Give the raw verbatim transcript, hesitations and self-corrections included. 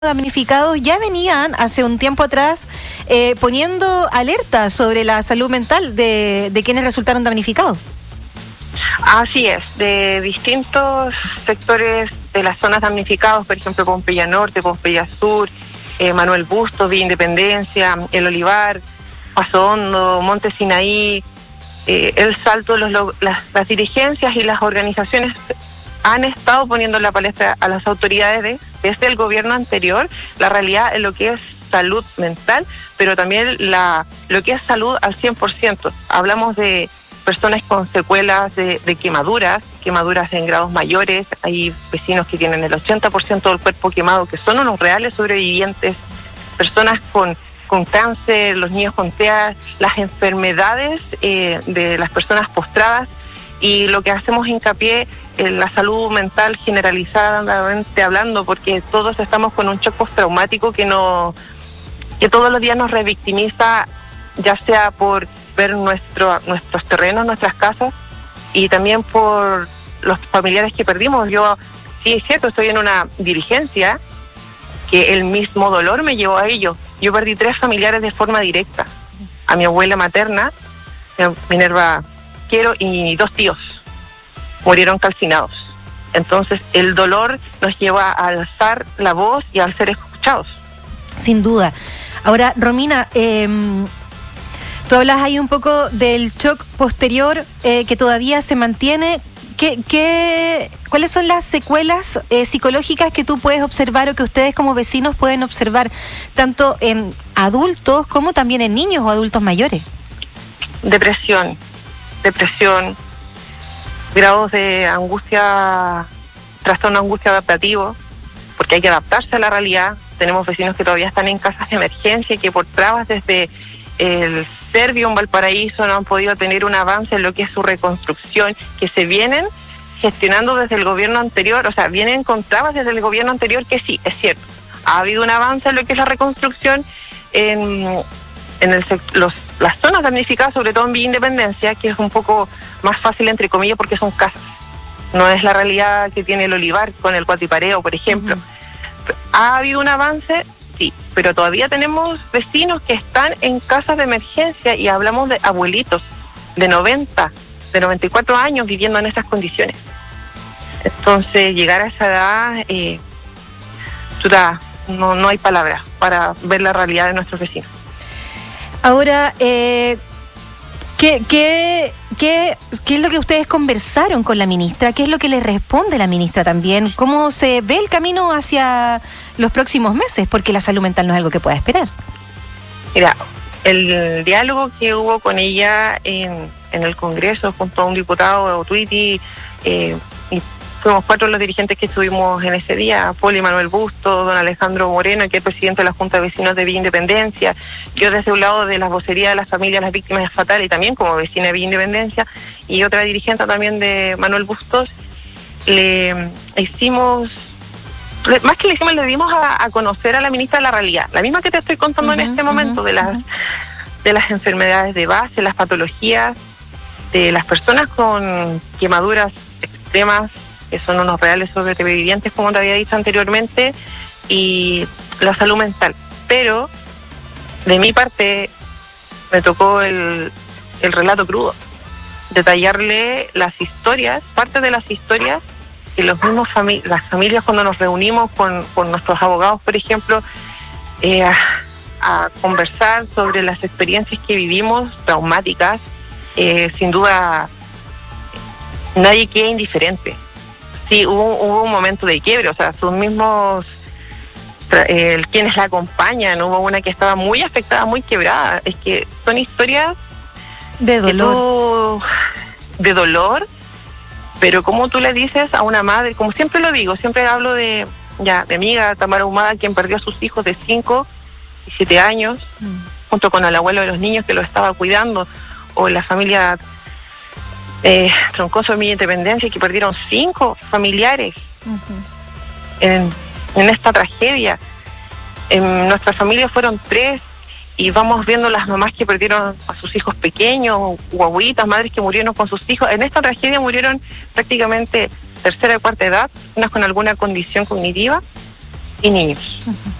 Damnificados ya venían hace un tiempo atrás eh, poniendo alerta sobre la salud mental de, de quienes resultaron damnificados. Así es, de distintos sectores de las zonas damnificadas, por ejemplo, Pompeya Norte, Pompeya Sur, eh, Manuel Bustos, Villa Independencia, El Olivar, Paso Hondo, Monte Sinaí, eh, El Salto, los, las, las dirigencias y las organizaciones han estado poniendo en la palestra a las autoridades de, desde el gobierno anterior la realidad en lo que es salud mental, pero también la lo que es salud al cien por ciento. Hablamos de personas con secuelas de, de quemaduras, quemaduras en grados mayores. Hay vecinos que tienen el ochenta por ciento del cuerpo quemado, que son unos reales sobrevivientes, personas con, con cáncer, los niños con T E A, las enfermedades eh, de las personas postradas. Y lo que hacemos hincapié en la salud mental generalizadamente hablando, porque todos estamos con un shock postraumático que no, que todos los días nos revictimiza, ya sea por ver nuestro, nuestros terrenos, nuestras casas, y también por los familiares que perdimos. Yo, sí es cierto, estoy en una dirigencia que el mismo dolor me llevó a ello. Yo perdí tres familiares de forma directa: a mi abuela materna, Minerva Quiero, y dos tíos murieron calcinados. Entonces el dolor nos lleva a alzar la voz y a ser escuchados. Sin duda. Ahora, Romina, eh, tú hablas ahí un poco del shock posterior eh, que todavía se mantiene. ¿Qué, qué, ¿Cuáles son las secuelas eh, psicológicas que tú puedes observar o que ustedes como vecinos pueden observar, tanto en adultos como también en niños o adultos mayores? Depresión. depresión, grados de angustia, trastorno de angustia adaptativo, porque hay que adaptarse a la realidad. Tenemos vecinos que todavía están en casas de emergencia y que por trabas desde el Servio en Valparaíso no han podido tener un avance en lo que es su reconstrucción, que se vienen gestionando desde el gobierno anterior, o sea, vienen con trabas desde el gobierno anterior, que sí, es cierto, ha habido un avance en lo que es la reconstrucción en, en el los las zonas damnificadas, sobre todo en Villa Independencia, que es un poco más fácil, entre comillas, porque son casas. No es la realidad que tiene El Olivar con el Cuatipareo, por ejemplo. Uh-huh. ¿Ha habido un avance? Sí, pero todavía tenemos vecinos que están en casas de emergencia y hablamos de abuelitos de noventa, de noventa y cuatro años viviendo en esas condiciones. Entonces, llegar a esa edad, eh, no, no hay palabras para ver la realidad de nuestros vecinos. Ahora, eh, ¿qué, qué, qué, ¿qué es lo que ustedes conversaron con la ministra? ¿Qué es lo que les responde la ministra también? ¿Cómo se ve el camino hacia los próximos meses? Porque la salud mental no es algo que pueda esperar. Mira, el diálogo que hubo con ella en, en el Congreso junto a un diputado, Twitty, eh, y fuimos cuatro los dirigentes que estuvimos en ese día: Poli Manuel Bustos, don Alejandro Moreno, que es presidente de la Junta de Vecinos de Villa Independencia, yo desde un lado de la vocería de las familias, las víctimas fatales, y también como vecina de Villa Independencia, y otra dirigente también de Manuel Bustos. Le hicimos, más que le hicimos, le dimos a, a conocer a la ministra la realidad, la misma que te estoy contando uh-huh, en este momento, uh-huh, de las, uh-huh. de las enfermedades de base, las patologías, de las personas con quemaduras extremas, que son unos reales sobrevivientes, como te había dicho anteriormente, y la salud mental. Pero, de mi parte, me tocó el, el relato crudo, detallarle las historias, parte de las historias, que los mismos fami- las familias, cuando nos reunimos con, con nuestros abogados, por ejemplo, eh, a, a conversar sobre las experiencias que vivimos, traumáticas, eh, sin duda, nadie queda indiferente. Sí, hubo, hubo un momento de quiebre, o sea, sus mismos, eh, quienes la acompañan, hubo una que estaba muy afectada, muy quebrada. Es que son historias de dolor, tú, de dolor, pero como tú le dices a una madre, como siempre lo digo, siempre hablo de ya mi amiga Tamara Humada, quien perdió a sus hijos de cinco y siete años, mm. junto con el abuelo de los niños que lo estaba cuidando, o la familia Eh, Troncoso de Villa Independencia, que perdieron cinco familiares uh-huh. en, en esta tragedia. En nuestra familia fueron tres, y vamos viendo las mamás que perdieron a sus hijos pequeños, guaguitas, madres que murieron con sus hijos. En esta tragedia murieron prácticamente tercera y cuarta edad, unas con alguna condición cognitiva, y niños.